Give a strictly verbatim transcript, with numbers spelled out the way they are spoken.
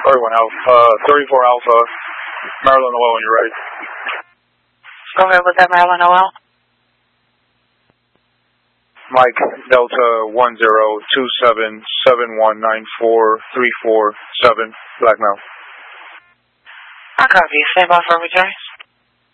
thirty-one Alpha, uh, thirty-four Alpha, Maryland O L when you're ready. Go ahead with that, Maryland O L. Mike, Delta one zero two seven seven one nine four three four seven, Black Mountain. I copy. Stand by for return.